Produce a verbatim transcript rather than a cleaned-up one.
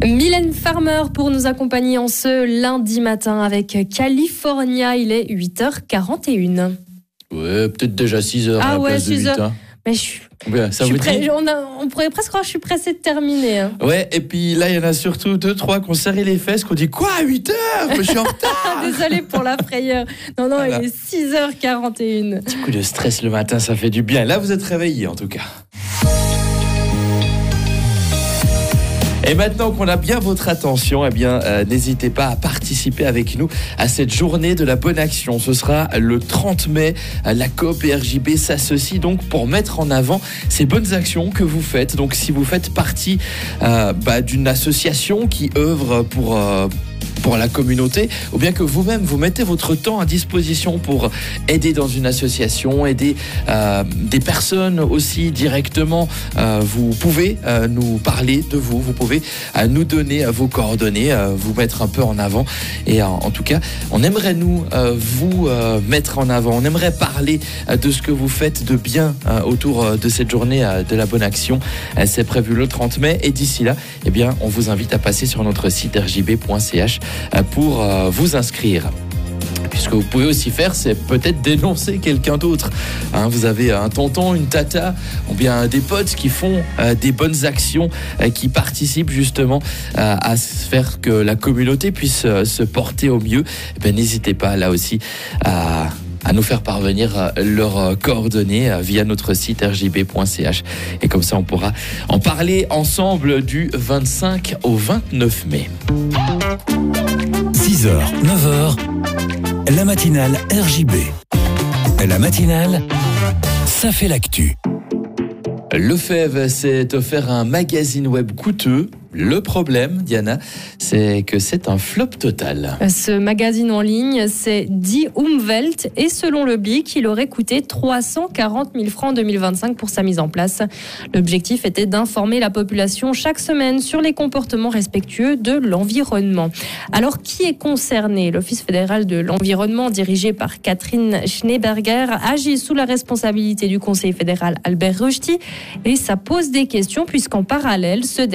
Mylène Farmer pour nous accompagner en ce lundi matin avec California. Il est huit heures quarante et une. Ouais, peut-être déjà six heures ah à la ouais, place de huit. Hein. Mais je suis... Ouais, ça je vous suis prêt, dit on, a, on pourrait presque croire que je suis pressée de terminer. Hein. Ouais, et puis là, il y en a surtout deux, trois qui ont serré les fesses, qui ont dit quoi, à huit heures? Je suis en retard. Désolée pour la frayeur. Non, non, voilà. Il est six heures quarante et une. Petit coup de stress le matin, ça fait du bien. Là, vous êtes réveillés en tout cas. Et maintenant qu'on a bien votre attention, eh bien, euh, n'hésitez pas à participer avec nous à cette journée de la bonne action. Ce sera le trente mai. La coop et R J B s'associent donc pour mettre en avant ces bonnes actions que vous faites. Donc, si vous faites partie euh, bah, d'une association qui œuvre pour... Euh, pour la communauté, ou bien que vous-même vous mettez votre temps à disposition pour aider dans une association, aider euh, des personnes aussi directement, euh, vous pouvez euh, nous parler de vous, vous pouvez euh, nous donner euh, vos coordonnées, euh, vous mettre un peu en avant. Et euh, en tout cas, on aimerait nous euh, vous euh, mettre en avant, on aimerait parler euh, de ce que vous faites de bien euh, autour euh, de cette journée euh, de la bonne action. Euh, c'est prévu le trente mai, et d'ici là, eh bien, on vous invite à passer sur notre site r j b point c h pour euh, vous inscrire. Puis ce que vous pouvez aussi faire, c'est peut-être dénoncer quelqu'un d'autre. Hein, vous avez un tonton, une tata, ou bien des potes qui font euh, des bonnes actions, euh, qui participent justement euh, à faire que la communauté puisse euh, se porter au mieux. Eh bien, n'hésitez pas là aussi à... à nous faire parvenir leurs coordonnées via notre site r j b point c h. Et comme ça, on pourra en parler ensemble du vingt-cinq au vingt-neuf mai. six heures, neuf heures, la matinale R J B. La matinale, ça fait l'actu. Le F E V s'est offert un magazine web coûteux. Le problème, Diana, c'est que c'est un flop total. Ce magazine en ligne, c'est Die Umwelt, et selon le Blick, il aurait coûté trois cent quarante mille francs en deux mille vingt-cinq pour sa mise en place. L'objectif était d'informer la population chaque semaine sur les comportements respectueux de l'environnement. Alors, qui est concerné? L'Office fédéral de l'environnement, dirigé par Catherine Schneeberger, agit sous la responsabilité du Conseil fédéral Albert Rochety, et ça pose des questions puisqu'en parallèle, ce